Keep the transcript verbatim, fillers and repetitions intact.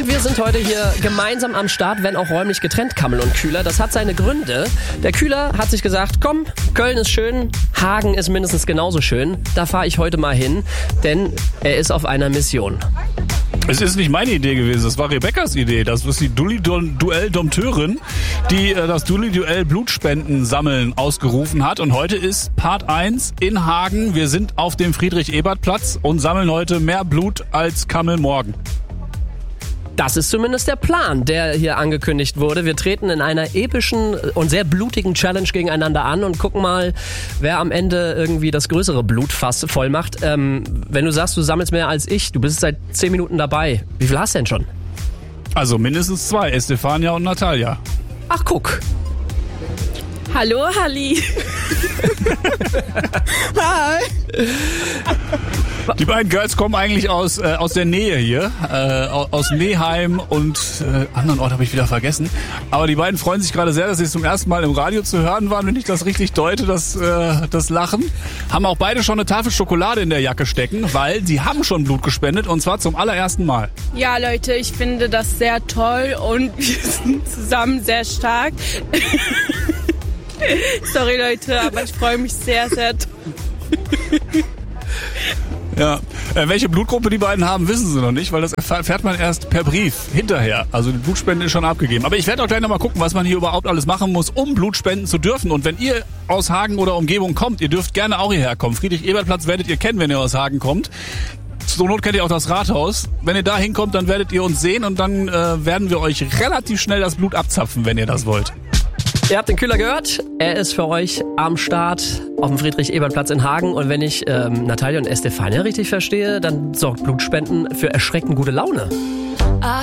Und wir sind heute hier gemeinsam am Start, wenn auch räumlich getrennt, Kammel und Kühler. Das hat seine Gründe. Der Kühler hat sich gesagt, komm, Köln ist schön, Hagen ist mindestens genauso schön. Da fahre ich heute mal hin, denn er ist auf einer Mission. Es ist nicht meine Idee gewesen, das war Rebekkas Idee. Das ist die Dulli-Duell-Dompteurin, die äh, das Dulli-Duell Blutspenden sammeln ausgerufen hat. Und heute ist Part eins in Hagen. Wir sind auf dem Friedrich-Ebert-Platz und sammeln heute mehr Blut als Kammel morgen. Das ist zumindest der Plan, der hier angekündigt wurde. Wir treten in einer epischen und sehr blutigen Challenge gegeneinander an und gucken mal, wer am Ende irgendwie das größere Blutfass voll macht. Ähm, wenn du sagst, du sammelst mehr als ich, du bist seit zehn Minuten dabei. Wie viel hast du denn schon? Also mindestens zwei, Estefania und Natalia. Ach, guck. Hallo, Halli. Hi. Die beiden Girls kommen eigentlich aus äh, aus der Nähe hier, äh, aus Neheim und äh, anderen Ort habe ich wieder vergessen. Aber die beiden freuen sich gerade sehr, dass sie zum ersten Mal im Radio zu hören waren, wenn ich das richtig deute, das, äh, das Lachen. Haben auch beide schon eine Tafel Schokolade in der Jacke stecken, weil sie haben schon Blut gespendet und zwar zum allerersten Mal. Ja, Leute, ich finde das sehr toll und wir sind zusammen sehr stark. Sorry, Leute, aber ich freue mich sehr, sehr toll. Ja, äh, welche Blutgruppe die beiden haben, wissen sie noch nicht, weil das erfährt man erst per Brief hinterher. Also die Blutspende ist schon abgegeben. Aber ich werde auch gleich nochmal gucken, was man hier überhaupt alles machen muss, um Blut spenden zu dürfen. Und wenn ihr aus Hagen oder Umgebung kommt, ihr dürft gerne auch hierher kommen. Friedrich-Ebert-Platz werdet ihr kennen, wenn ihr aus Hagen kommt. Zur Not kennt ihr auch das Rathaus. Wenn ihr da hinkommt, dann werdet ihr uns sehen und dann äh, werden wir euch relativ schnell das Blut abzapfen, wenn ihr das wollt. Ihr habt den Kühler gehört. Er ist für euch am Start auf dem Friedrich-Ebert-Platz in Hagen. Und wenn ich ähm, Natalia und Estefania richtig verstehe, dann sorgt Blutspenden für erschreckend gute Laune. I